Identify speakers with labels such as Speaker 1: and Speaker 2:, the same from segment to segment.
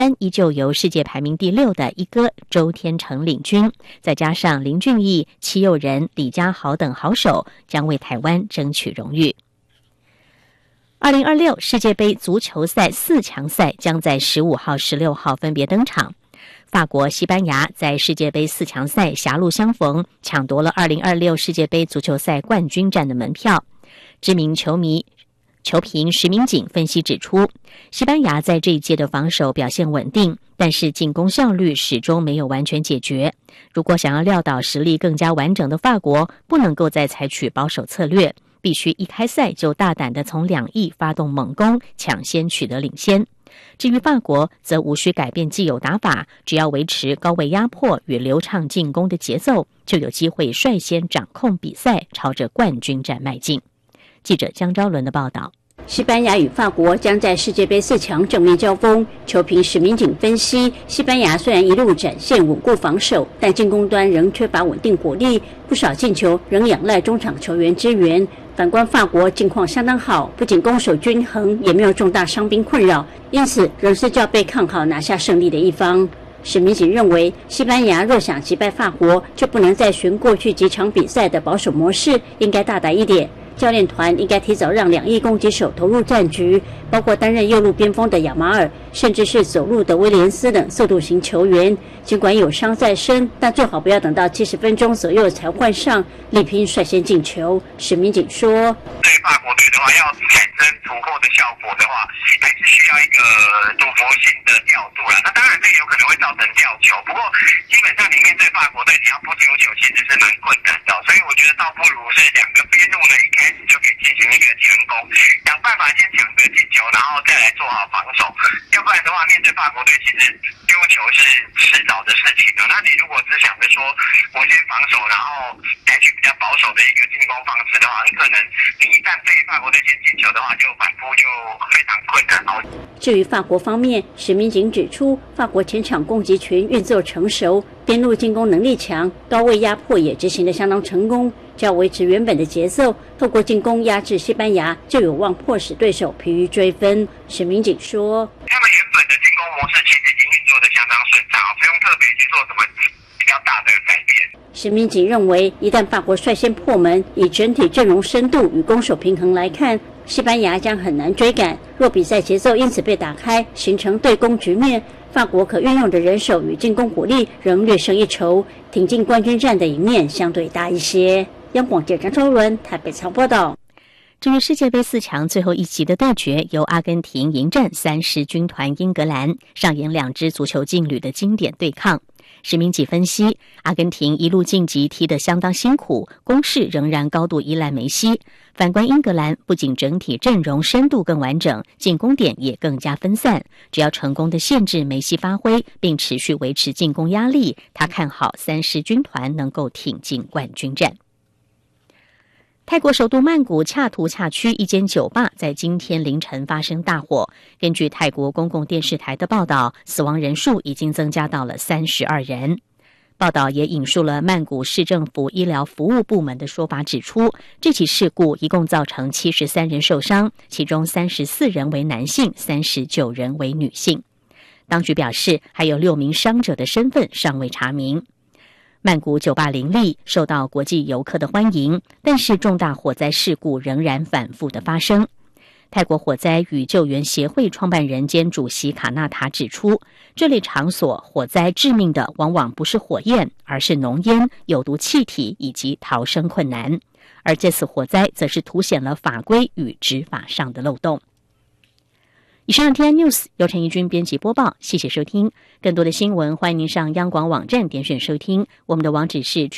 Speaker 1: 依旧由世界排名第6的一哥周天成领军，再加上林俊毅、戚佑仁、李家豪等好手，将为台湾争取荣誉。2026世界杯足球赛4强赛将在15号、16号分别登场。法国、西班牙在世界杯4强赛狭路相逢，抢夺了2026世界杯足球赛冠军战的门票。知名球评石明景分析指出，西班牙在这一届的防守表现稳定，但是进攻效率始终没有完全解决。如果想要撂倒实力更加完整的法国，不能够再采取保守策略，必须一开赛就大胆地从2翼发动猛攻，抢先取得领先。至于法国，则无需改变既有打法，只要维持高位压迫与流畅进攻的节奏，就有机会率先掌控比赛，朝着冠军战迈进。记者江昭伦的报道。
Speaker 2: 西班牙与法国将在世界杯4强正面交锋。球评史明景分析，西班牙虽然一路展现稳固防守，但进攻端仍缺乏稳定火力，不少进球仍仰赖中场球员支援。反观法国近况相当好，不仅攻守均衡，也没有重大伤兵困扰，因此仍是较被看好拿下胜利的一方。史明景认为，西班牙若想击败法国，就不能再循过去几场比赛的保守模式，应该大胆一点。教练团应该提早让2翼攻击手投入战局，包括担任右路边锋的亚马尔，甚至是走路的威廉斯等速度型球员。尽管有伤在身，但最好不要等到70分钟左右才换上，力拼率先进球。史明景说：“
Speaker 3: 对法国队的话，要产生突破的效果的话，还是需要一个赌博性的调度啦。那当然，这有可能会造成掉球，不过基本上里面对法国队，你要不丢球其实是蛮困难的，所以我觉得倒不如是2个边路呢一开始就可以进行一个全攻，想办法先抢得进球，然后再来做好防守。要不然的话，面对法国队，其实丢球是迟早的事情的。那你如果只想着说我先防守，然后采取比较保守的一个进攻方式的话，很可能你一旦被法国队先进球的话，就反扑就非常困难。
Speaker 2: 至于法国方面，史明景指出，法国前场攻击群运作成熟，边路进攻能力强，高位压迫也执行得相当成功。只要维持原本的节奏，透过进攻压制西班牙，就有望迫使对手疲于追分。史明景说：“
Speaker 3: 他们原本的进攻模式其实已经运作得相当顺畅，不用特别去做什么比较大的改变。”
Speaker 2: 史明景认为，一旦法国率先破门，以整体阵容深度与攻守平衡来看，西班牙将很难追赶。若比赛节奏因此被打开，形成对攻局面，法国可运用的人手与进攻火力仍略胜一筹，挺进冠军战的一面相对大一些。央广记者张昭伦台北采访报道。
Speaker 1: 至于世界杯4强最后一集的对决，由阿根廷迎战30军团英格兰，上演2支足球劲旅的经典对抗。史明景分析，阿根廷一路晋级踢得相当辛苦，攻势仍然高度依赖梅西。反观英格兰，不仅整体阵容深度更完整，进攻点也更加分散。只要成功的限制梅西发挥，并持续维持进攻压力，他看好30军团能够挺进冠军战。泰国首都曼谷恰图恰区一间酒吧在今天凌晨发生大火。根据泰国公共电视台的报道，死亡人数已经增加到了32人。报道也引述了曼谷市政府医疗服务部门的说法，指出这起事故一共造成73人受伤，其中34人为男性，39人为女性。当局表示，还有6名伤者的身份尚未查明。曼谷酒吧林立，受到国际游客的欢迎，但是重大火灾事故仍然反复的发生。泰国火灾与救援协会创办人兼主席卡纳塔指出，这类场所火灾致命的往往不是火焰，而是浓烟、有毒气体以及逃生困难。而这次火灾则是凸显了法规与执法上的漏洞。以上 TN News 由陈怡君编辑播报，谢谢收听。更多的新闻，欢迎您上央广网站点选收听。我们的网址是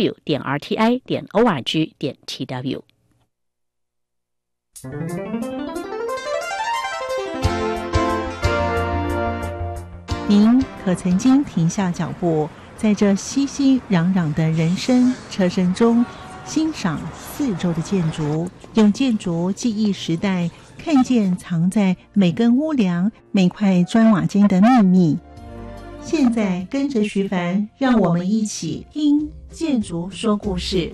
Speaker 1: www.rti.org.tw。
Speaker 4: 您可曾经停下脚步，在这熙熙攘攘的人声车声中，欣赏四周的建筑，用建筑记忆时代，看见藏在每根屋梁、每块砖瓦间的秘密。现在跟着徐凡，让我们一起听建筑说故事。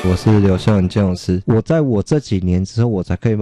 Speaker 5: 我是刘秀仁建筑师。我在我这几年之后，我才可以